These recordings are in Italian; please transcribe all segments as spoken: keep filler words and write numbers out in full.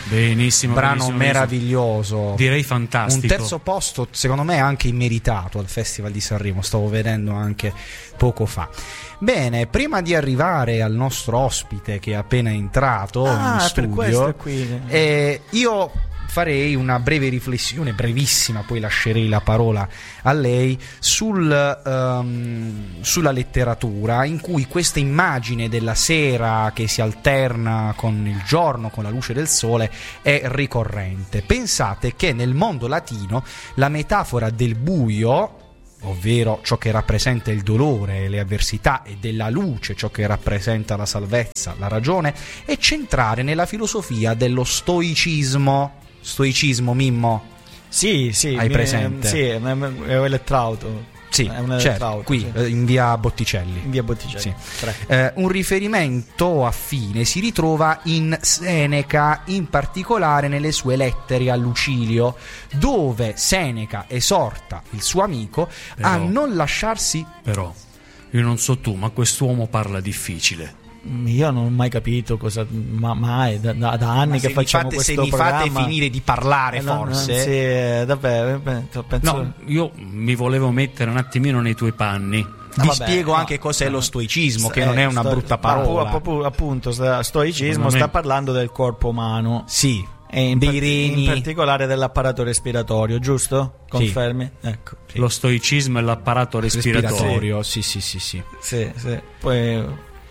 Benissimo, brano benissimo, meraviglioso, benissimo. Direi fantastico. Un terzo posto secondo me anche immeritato al Festival di Sanremo, stavo vedendo anche poco fa. Bene, prima di arrivare al nostro ospite che è appena entrato ah, in studio, per questo è qui. Eh, io farei una breve riflessione, brevissima, poi lascerei la parola a lei, sul, um, sulla letteratura, in cui questa immagine della sera che si alterna con il giorno, con la luce del sole, è ricorrente. Pensate che nel mondo latino la metafora del buio, ovvero ciò che rappresenta il dolore, le avversità, e della luce, ciò che rappresenta la salvezza, la ragione, è centrale nella filosofia dello stoicismo. Stoicismo, Mimmo? Sì, sì. Hai mi, presente? Sì, è un elettrauto. Sì, è un certo, elettrauto, qui sì. in via Botticelli. In via Botticelli. Sì. Eh, un riferimento affine si ritrova in Seneca, in particolare nelle sue lettere a Lucilio, dove Seneca esorta il suo amico però, a non lasciarsi. Però, io non so tu, ma quest'uomo parla difficile. Io non ho mai capito cosa, ma mai da, da, da anni ma che facciamo fate, questo se mi programma. fate finire di parlare, eh, no, forse non, sì, davvero, penso... No, io mi volevo mettere un attimino nei tuoi panni. Vi vabbè, spiego no, anche cos'è no, lo stoicismo, che eh, non è una sto, brutta parola. Appunto, appunto stoicismo me... sta parlando del corpo umano. Sì, e in dei par- reni, in particolare dell'apparato respiratorio, giusto? Confermi? Sì. Ecco. Sì. Lo stoicismo è l'apparato respiratorio. respiratorio. Sì, sì, sì, sì. Sì, sì. Poi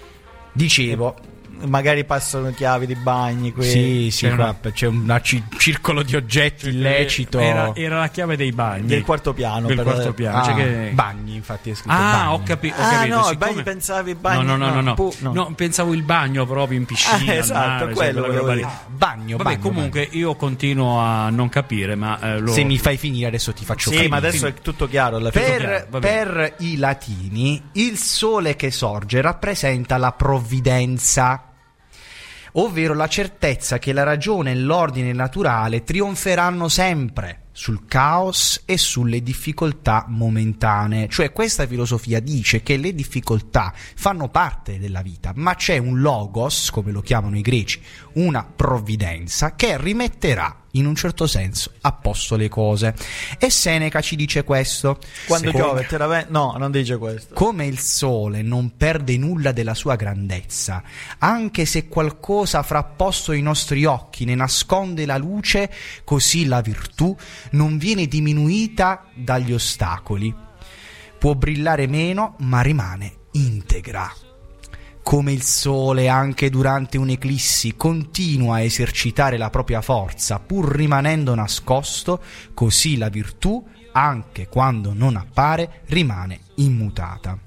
dicevo, magari passano chiavi di bagni qui. sì, sì, c'è, qua una... c'è un ci- circolo di oggetti illecito. Era, era la chiave dei bagni del quarto piano. del per quarto la... piano. Ah, cioè che... bagni, infatti è scritto Ah, bagni. ho, capi- ho ah, capito. no, siccome... i bagni pensavi i bagni. No, no, no, no, no. pu- no. no pensavo il bagno proprio in piscina. Ah, esatto, al mare, quello cioè, volevo roba dire. lì. Bagno, Vabbè, bagno, comunque bagno. io continuo a non capire, ma eh, lo... Se mi fai finire adesso ti faccio Sì, capire. ma adesso è tutto chiaro alla fine. Per, va bene. per i latini il sole che sorge rappresenta la provvidenza, ovvero la certezza che la ragione e l'ordine naturale trionferanno sempre sul caos e sulle difficoltà momentanee. Cioè questa filosofia dice che le difficoltà fanno parte della vita, ma c'è un logos, come lo chiamano i greci, una provvidenza che rimetterà in un certo senso a posto le cose. E Seneca ci dice questo: quando come, piove te la ve- no, non dice questo. Come il sole non perde nulla della sua grandezza, anche se qualcosa frapposto ai nostri occhi ne nasconde la luce, così la virtù non viene diminuita dagli ostacoli. Può brillare meno, ma rimane integra. Come il sole anche durante un'eclissi continua a esercitare la propria forza pur rimanendo nascosto, così la virtù, anche quando non appare, rimane immutata.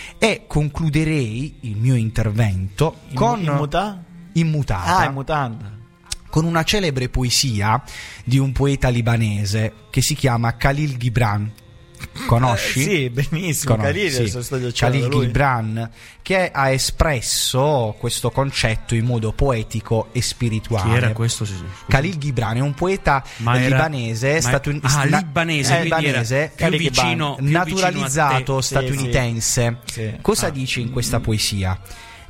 E concluderei il mio intervento In, con immuta? immutata. Ah, immutanda. Con una celebre poesia di un poeta libanese che si chiama Khalil Gibran. Conosci? Eh, sì, benissimo. Conosci, Khalil, sì. sto Khalil lui. Gibran, che ha espresso questo concetto in modo poetico e spirituale. Chi era questo? Sì, sì. Khalil Gibran è un poeta Ma era- libanese, ma- statu- ah, na- libanese, eh, quindi era libanese, più Khalil Gibran, vicino, più naturalizzato vicino a te. statunitense. Sì, sì. Cosa Ah. dice in questa poesia?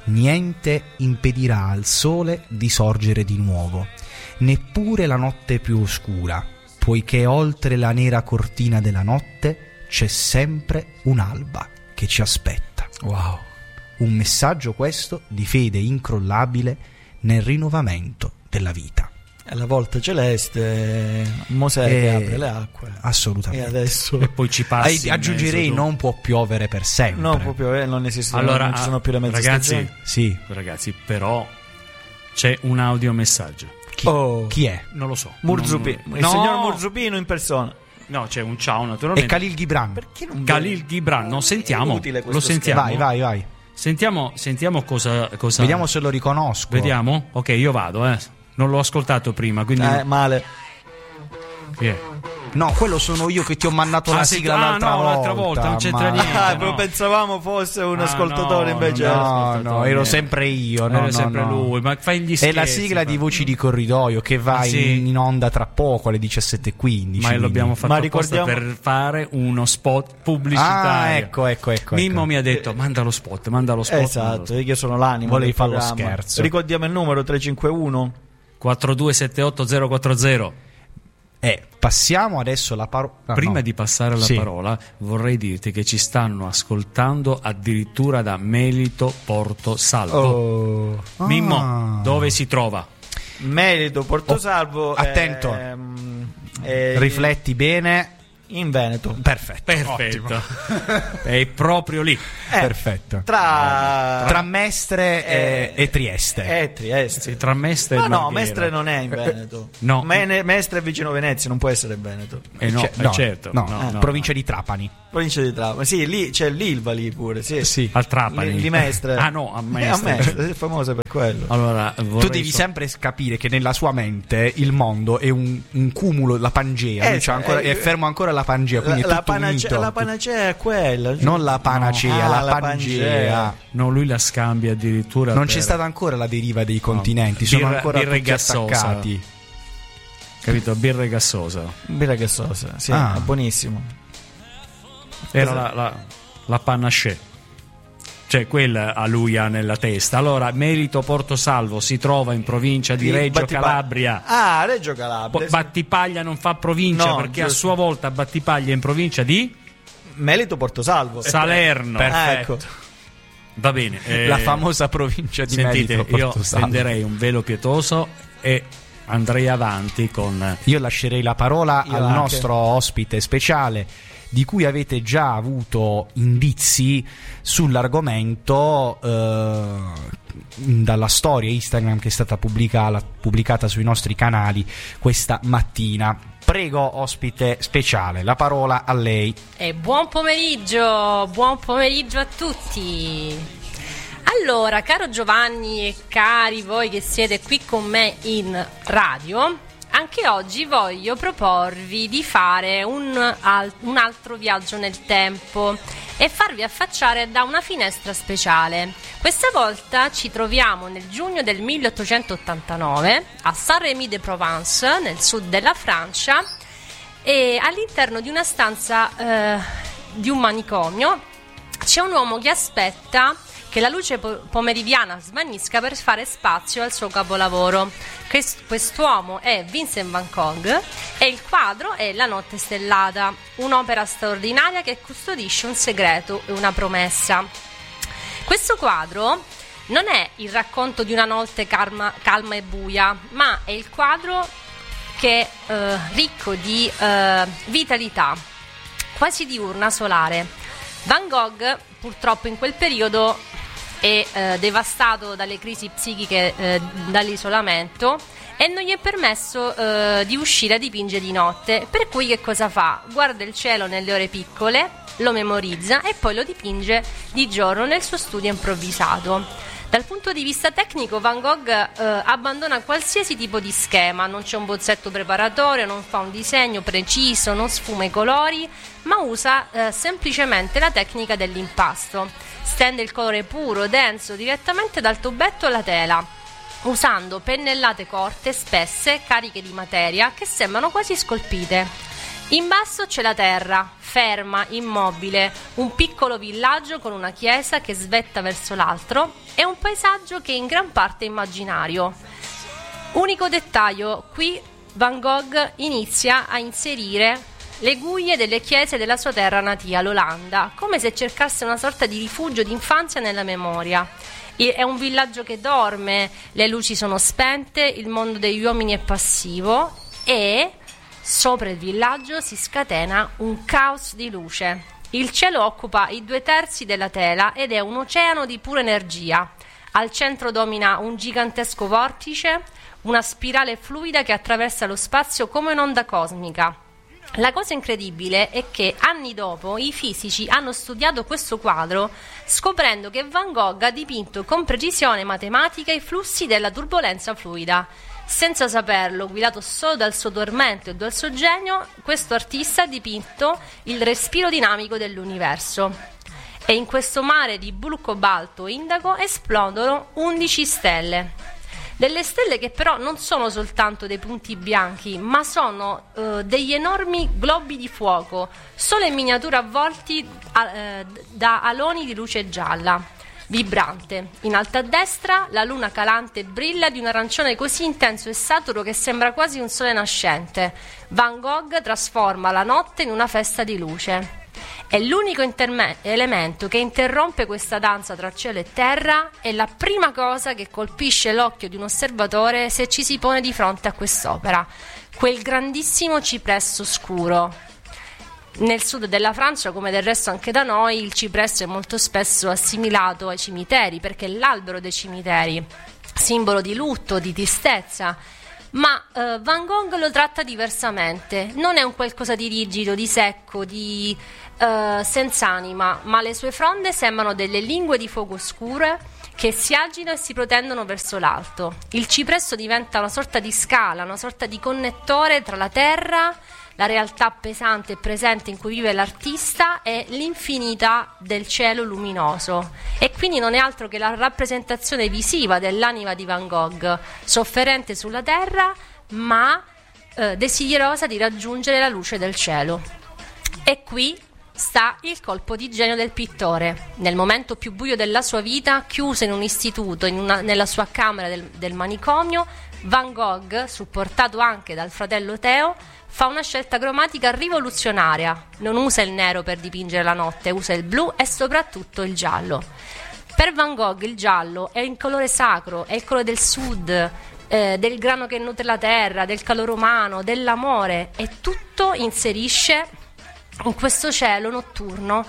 Niente impedirà al sole di sorgere di nuovo, neppure la notte più oscura, poiché oltre la nera cortina della notte c'è sempre un'alba che ci aspetta. Wow. Un messaggio questo di fede incrollabile nel rinnovamento della vita. È la volta celeste, Mosè Eh, che apre le acque. Assolutamente. E adesso E poi ci passi. Ai- in aggiungerei mezzo tu. non può piovere per sempre. no, proprio eh, non esistono, Allora, non ci sono più le mezze ragazzi, stagioni. Sì. Ragazzi, però c'è un audiomessaggio. Chi, Oh. chi è? Non lo so. Murzupino, Non- il no, signor Murzupino in persona. No, c'è un ciao È naturalmente. Khalil Gibran. Perché non Khalil Gibran, non sentiamo. inutile questo Lo sentiamo. Vai, vai, vai. Sentiamo, sentiamo cosa, cosa. Vediamo se lo riconosco. Vediamo? Ok, io vado, eh. Non l'ho ascoltato prima, quindi. Eh, male. Chi è? No, quello sono io che ti ho mandato Ah, la sì, sigla ah, l'altra no, volta. l'altra volta, non c'entra ma- niente. Ah, no. pensavamo fosse un Ah, ascoltatore, no, invece non era- era No, ascoltatore. no, ero sempre io. No, Era no, sempre no. lui, ma fai gli È scherzi. la sigla fa- di Voci di Corridoio che va Ah, sì? in, in onda tra poco alle diciassette e quindici. Ma l'abbiamo quindi- fatto Ma apposta ricordiamo- per fare uno spot pubblicitario. Ah, ecco, ecco, ecco. Mimmo ecco. mi ha detto: manda lo spot, manda lo spot. manda lo Esatto, spot. io sono l'animo Volevi del fare lo programma. scherzo. Ricordiamo il numero tre cinque uno quattro due sette otto zero quattro zero. Eh, passiamo adesso la parola. Ah, Prima no. di passare la Sì. parola, vorrei dirti che ci stanno ascoltando addirittura da Melito Porto Salvo. Oh. Mimmo, Ah. dove si trova? Melito, Portosalvo. attento. ehm, è Rifletti bene. in Veneto. Perfetto. Perfetto. È proprio lì. Eh, Perfetto. Tra, Tra Mestre e, eh, e Trieste. eh, Trieste. Sì, tra Mestre e Ma no, Marghera. Mestre non è in Veneto. No. Mene- Mestre è vicino Venezia, non può essere Veneto. Eh no, Cioè, eh certo. no, no, no, provincia no. di Trapani. Provincia di Trapani. Sì, lì c'è l'Ilva lì pure, sì. Sì. Al Trapani. Lì, lì Mestre. Ah no, a Eh, Mestre. a Mestre, è famosa per quello. Allora, vorrei Tu devi so- sempre capire che nella sua mente il mondo è un, un cumulo, la Pangea. Eh, Lui c'ha ancora- eh, è fermo ancora la Pangea. La, Quindi è la tutto panacea, unito. la panacea è quella. giusto? Non la panacea, No. la, Ah, la Pangea. Pangea. No, lui la scambia addirittura. Non per- c'è stata ancora la deriva dei continenti, sono Birra- ancora birra e tutti gassosa. attaccati. Capito? Birra e gassosa. Birra gassosa, sì, Ah. è buonissimo. Era la, la, la panache. Cioè, quella a lui ha nella testa. Allora, Melito Porto Salvo si trova in provincia di Sì, Reggio Battipa- Calabria. Ah, Reggio Po- Calabria. sì. Battipaglia non fa provincia No, perché a giusto. sua volta Battipaglia è in provincia di Melito Portosalvo. Salerno. Ah, ecco. Va bene. eh, La famosa provincia di Sentite, Melito io Porto Salvo. stenderei un velo pietoso e andrei avanti con... Io lascerei la parola Io al anche. nostro ospite speciale, di cui avete già avuto indizi sull'argomento eh, dalla storia Instagram che è stata pubblicata, pubblicata sui nostri canali questa mattina. Prego, ospite speciale, la parola a lei. E buon pomeriggio, buon pomeriggio a tutti. Allora, caro Giovanni e cari voi che siete qui con me in radio, anche oggi voglio proporvi di fare un, al- un altro viaggio nel tempo e farvi affacciare da una finestra speciale. Questa volta ci troviamo nel giugno del milleottocentottantanove a Saint-Rémy de Provence, nel sud della Francia, e all'interno di una stanza eh, di un manicomio c'è un uomo che aspetta che la luce po- pomeridiana svanisca per fare spazio al suo capolavoro. Quest- quest'uomo è Vincent van Gogh e il quadro è La notte stellata, un'opera straordinaria che custodisce un segreto e una promessa. Questo quadro non è il racconto di una notte calma, calma e buia, ma è il quadro che è eh, ricco di eh, vitalità, quasi diurna, solare. Van Gogh purtroppo in quel periodo è eh, devastato dalle crisi psichiche, eh, dall'isolamento, e non gli è permesso eh, di uscire a dipingere di notte, per cui che cosa fa? Guarda il cielo nelle ore piccole, lo memorizza e poi lo dipinge di giorno nel suo studio improvvisato. Dal punto di vista tecnico Van Gogh eh, abbandona qualsiasi tipo di schema, non c'è un bozzetto preparatorio, non fa un disegno preciso, non sfuma i colori, ma usa eh, semplicemente la tecnica dell'impasto. Stende il colore puro, denso, direttamente dal tubetto alla tela, usando pennellate corte, spesse, cariche di materia, che sembrano quasi scolpite. In basso c'è la terra, ferma, immobile, un piccolo villaggio con una chiesa che svetta verso l'altro e un paesaggio che è in gran parte immaginario. Unico dettaglio, qui Van Gogh inizia a inserire le guglie delle chiese della sua terra natia, l'Olanda, come se cercasse una sorta di rifugio d'infanzia nella memoria. E- È un villaggio che dorme, le luci sono spente, il mondo degli uomini è passivo e sopra il villaggio si scatena un caos di luce. Il cielo occupa i due terzi della tela ed è un oceano di pura energia. Al centro domina un gigantesco vortice, una spirale fluida che attraversa lo spazio come un'onda cosmica. La cosa incredibile è che anni dopo i fisici hanno studiato questo quadro scoprendo che Van Gogh ha dipinto con precisione matematica i flussi della turbolenza fluida. Senza saperlo, guidato solo dal suo tormento e dal suo genio, questo artista ha dipinto il respiro dinamico dell'universo. E in questo mare di blu cobalto e indago esplodono undici stelle. Delle stelle che però non sono soltanto dei punti bianchi, ma sono eh, degli enormi globi di fuoco, solo in miniatura avvolti a, eh, da aloni di luce gialla. vibrante. In alto a destra la luna calante brilla di un arancione così intenso e saturo che sembra quasi un sole nascente. Van Gogh trasforma la notte in una festa di luce. È l'unico interme- elemento che interrompe questa danza tra cielo e terra, è la prima cosa che colpisce l'occhio di un osservatore se ci si pone di fronte a quest'opera, quel grandissimo cipresso scuro. Nel sud della Francia, come del resto anche da noi, il cipresso è molto spesso assimilato ai cimiteri, perché è l'albero dei cimiteri, simbolo di lutto, di tristezza. Ma eh, Van Gogh lo tratta diversamente, non è un qualcosa di rigido, di secco, di eh, senza anima, ma le sue fronde sembrano delle lingue di fuoco scure che si agitano e si protendono verso l'alto. Il cipresso diventa una sorta di scala, una sorta di connettore tra la terra, la realtà pesante e presente in cui vive l'artista, e l'infinità del cielo luminoso. E quindi non è altro che la rappresentazione visiva dell'anima di Van Gogh, sofferente sulla terra ma eh, desiderosa di raggiungere la luce del cielo. E qui sta il colpo di genio del pittore. Nel momento più buio della sua vita, chiuso in un istituto, in una, nella sua camera del, del manicomio, Van Gogh, supportato anche dal fratello Theo, fa una scelta cromatica rivoluzionaria. Non usa il nero per dipingere la notte, usa il blu e soprattutto il giallo. Per Van Gogh il giallo è il colore sacro, è il colore del sud, eh, del grano che nutre la terra, del calore umano, dell'amore, e tutto inserisce in questo cielo notturno,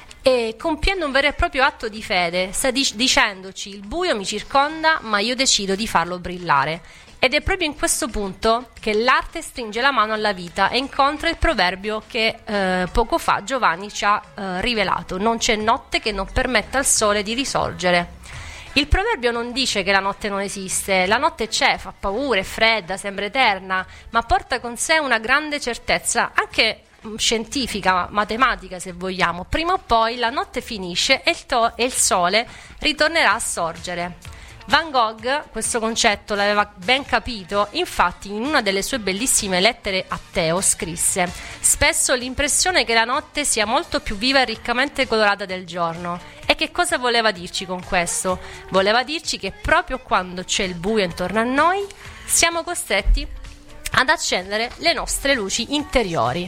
e compiendo un vero e proprio atto di fede, sta dic- dicendoci: il buio mi circonda ma io decido di farlo brillare. Ed è proprio in questo punto che l'arte stringe la mano alla vita e incontra il proverbio che eh, poco fa Giovanni ci ha eh, rivelato: non c'è notte che non permetta al sole di risorgere. Il proverbio non dice che la notte non esiste, la notte c'è, fa paura, è fredda, sembra eterna, ma porta con sé una grande certezza, anche scientifica, matematica se vogliamo. Prima o poi la notte finisce e il, to- e il sole ritornerà a sorgere. Van Gogh questo concetto l'aveva ben capito, infatti in una delle sue bellissime lettere a Theo scrisse: spesso ho l'impressione che la notte sia molto più viva e riccamente colorata del giorno. E che cosa voleva dirci con questo? Voleva dirci che proprio quando c'è il buio intorno a noi siamo costretti ad accendere le nostre luci interiori.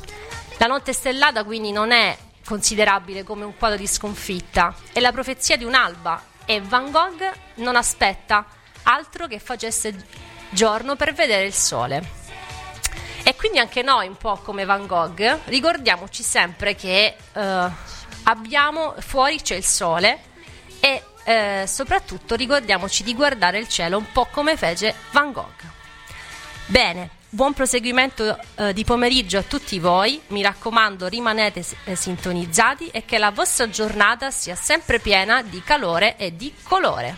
La notte stellata quindi non è considerabile come un quadro di sconfitta, è la profezia di un'alba, e Van Gogh non aspetta altro che facesse giorno per vedere il sole. E quindi anche noi, un po' come Van Gogh, ricordiamoci sempre che eh, abbiamo fuori c'è il sole, e eh, soprattutto ricordiamoci di guardare il cielo un po' come fece Van Gogh. Bene, buon proseguimento eh, di pomeriggio a tutti voi, mi raccomando rimanete eh, sintonizzati e che la vostra giornata sia sempre piena di calore e di colore.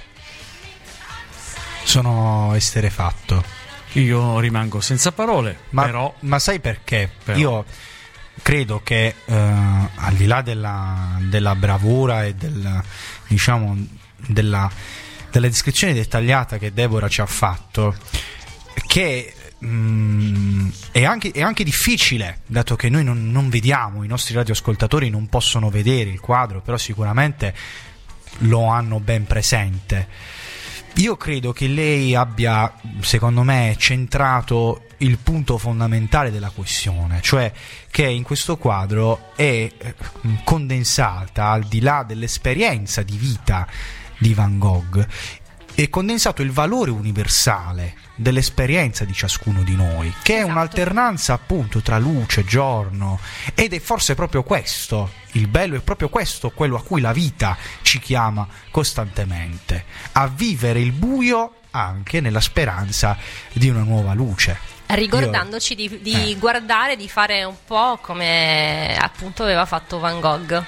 Sono esterefatto. Io rimango senza parole, Ma, però... ma sai perché? Però. Io credo che eh, al di là della, della bravura e del, diciamo, della, della descrizione dettagliata che Deborah ci ha fatto, che mm, è, anche, è anche difficile, dato che noi non, non vediamo, i nostri radioascoltatori non possono vedere il quadro, però sicuramente lo hanno ben presente. Io credo che lei abbia, secondo me, centrato il punto fondamentale della questione, cioè che in questo quadro è condensata, al di là dell'esperienza di vita di Van Gogh, è condensato il valore universale dell'esperienza di ciascuno di noi, che esatto. È un'alternanza appunto tra luce, giorno, ed è forse proprio questo il bello, è proprio questo quello a cui la vita ci chiama costantemente, a vivere il buio anche nella speranza di una nuova luce, ricordandoci Io... di, di eh. guardare, di fare un po' come appunto aveva fatto Van Gogh.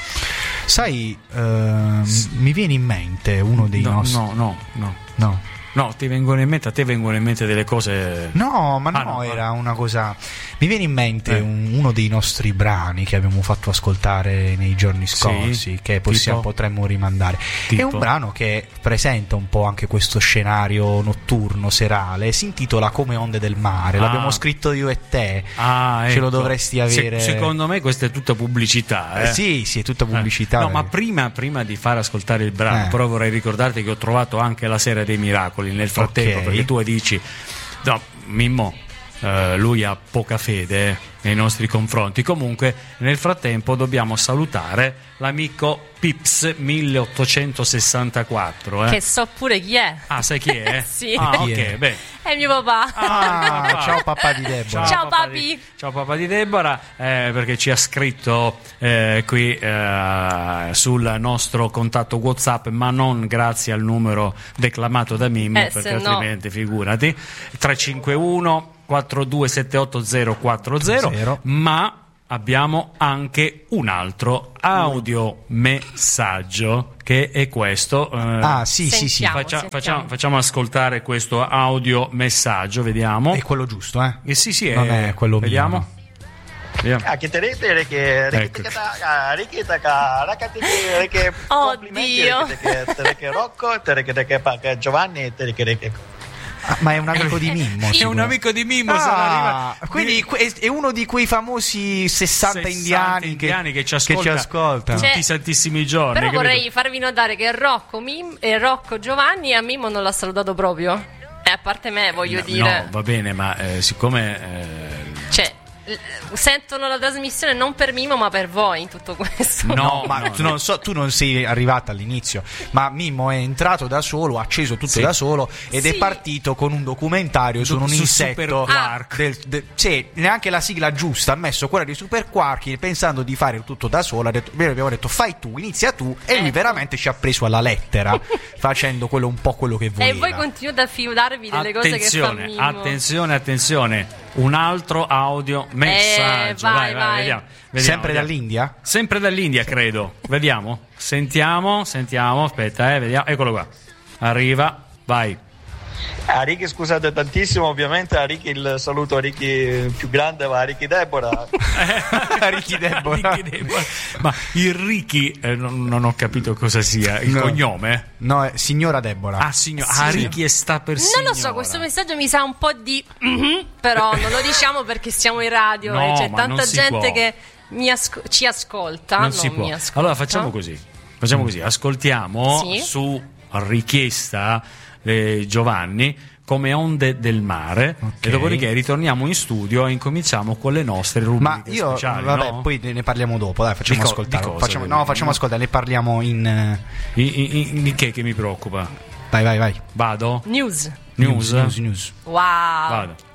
Sai, uh, mi viene in mente uno dei no, nostri... No, no, no. No. No, ti vengono in mente, a te vengono in mente delle cose. No, ma Ah, no, no, era una cosa. Mi viene in mente Eh. un- uno dei nostri brani che abbiamo fatto ascoltare nei giorni scorsi, Sì? che possiamo, Tipo? potremmo rimandare. Tipo? È un brano che presenta un po' anche questo scenario notturno, serale. Si intitola Come onde del mare. Ah. L'abbiamo scritto io e te. Ah, Ce lo ecco. dovresti Se- avere. secondo me questa è tutta pubblicità. Eh. Eh, sì, sì, è tutta pubblicità. Eh. No, ma prima, prima di far ascoltare il brano, Eh. però vorrei ricordarti che ho trovato anche la Sera dei Miracoli nel frattempo, Ok. perché tu dici, no, Mimmo, eh, lui ha poca fede eh, nei nostri confronti. Comunque, nel frattempo dobbiamo salutare l'amico Pips milleottocentosessantaquattro. Eh. Che so pure chi è. Ah, sai chi è? Sì. Ah, Chi ok, è? beh. È mio papà. Ah, Papà. ciao papà di Deborah. Ciao, papà papi. di- ciao papà di Deborah, eh, perché ci ha scritto eh, qui eh, sul nostro contatto WhatsApp, ma non grazie al numero declamato da Mimmo, Eh, perché se no. altrimenti figurati. tre cinque uno quattro due sette otto zero quattro zero, Zero. ma abbiamo anche un altro audiomessaggio che è questo. eh, Ah, sì, sì, sì. Sentiamo. Faccia- sentiamo. facciamo, facciamo ascoltare questo audiomessaggio, vediamo. È quello giusto, eh? Eh sì, sì, Non è quello mio, vediamo. no. Vediamo. Ah, che te rete che Ecco. che complimenti Oddio. che te che Rocco te che che Giovanni te che che Ah, ma è un amico di Mimmo. È sicuro. un amico di Mimmo, sono Ah, arriva- quindi que- è uno di quei famosi sessanta, sessanta indiani, indiani che ci che ci ascolta ascoltano. tutti Cioè, i santissimi giorni. Però capito? vorrei farvi notare che Rocco, Mim- e Rocco Giovanni a Mimmo non l'ha salutato proprio. E a parte me, voglio No, dire. no, va bene, ma eh, siccome eh, Cioè, l- sentono la trasmissione non per Mimmo, ma per voi in tutto questo. No, No, ma no, tu, no. non so, tu non sei arrivata all'inizio, ma Mimmo è entrato da solo, ha acceso tutto Sì. da solo ed Sì. è partito con un documentario su Du- un su insetto. Super Quark. del- de- sì, neanche la sigla giusta, ha messo quella di Super Quark pensando di fare tutto da solo. Ha detto, noi abbiamo detto fai tu, inizia tu, e lui Ecco. veramente ci ha preso alla lettera, facendo quello un po' quello che voleva. E voi continuate a fidarvi delle cose che fa attenzione, Mimmo. attenzione, attenzione, un altro audio messaggio. Eh, vai, vai. vediamo, vediamo, Sempre vediamo. dall'India? Sempre dall'India, credo. Vediamo, sentiamo, sentiamo, aspetta, eh, vediamo. Eccolo qua. Arriva, vai. a Ricky scusate tantissimo ovviamente a Ricky il saluto a Ricky più grande va a Ricky Deborah Ricky Deborah. Ricky Deborah. Ma il Ricky eh, non, non ho capito cosa sia. Il No. cognome? No, è signora Deborah. Ah, signor. Ah, Ricky e sta per Non signora. lo so, questo messaggio mi sa un po' di mhm, però non lo diciamo perché siamo in radio No, e c'è ma tanta non si gente può. che mi asco- ci ascolta. Non non si può. mi ascolta. Allora facciamo così. Facciamo così. Ascoltiamo Sì. su richiesta eh, Giovanni Come onde del mare, Ok. e dopodiché ritorniamo in studio e incominciamo con le nostre rubriche Ma io, speciali. vabbè, no? poi ne parliamo dopo, dai, facciamo Di co- ascoltare. di cosa, Facciamo, vogliamo? no, facciamo ascoltare, ne parliamo in... eh, In, in- in che che mi preoccupa? Vai, vai, vai. Vado? News. News? News, news. Wow. Vado.